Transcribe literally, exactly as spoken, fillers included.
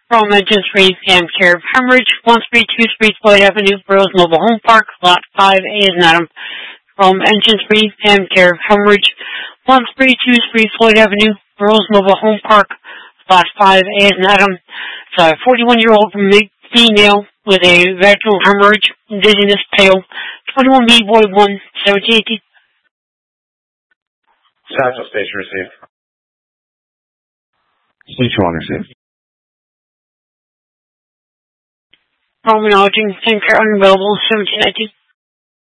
From Engine Street, Pam Care of Hemorrhage, one three two Street, Floyd Avenue, Burroughs Mobile Home Park, Lot five A is an Adam. From Engine Street, Pam Care of Hemorrhage, one three two Street, Floyd Avenue, Burroughs Mobile Home Park, Lot five A is an Adam. It's a forty-one-year-old female with a vaginal hemorrhage, dizziness, pale, twenty-one B, Void one, seventeen eighteen. Central Station received. Station one received. From acknowledging Pam Care unavailable, seventeen nineteen.